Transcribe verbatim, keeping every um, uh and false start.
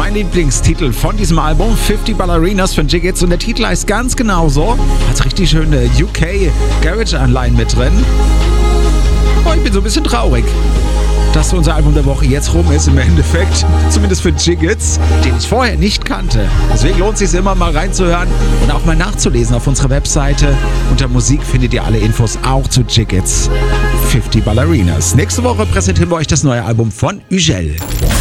mein Lieblingstitel von diesem Album, fünfzig Ballerinas von Jiggits. Und der Titel heißt ganz genauso. Hat richtig schöne U K Garage-Anleihen mit drin. Oh, ich bin so ein bisschen traurig, dass unser Album der Woche jetzt rum ist im Endeffekt. Zumindest für Jiggits, den ich vorher nicht kannte. Deswegen lohnt es sich immer mal reinzuhören und auch mal nachzulesen auf unserer Webseite. Unter Musik findet ihr alle Infos auch zu Jiggits. fünfzig Ballerinas. Nächste Woche präsentieren wir euch das neue Album von Ugel.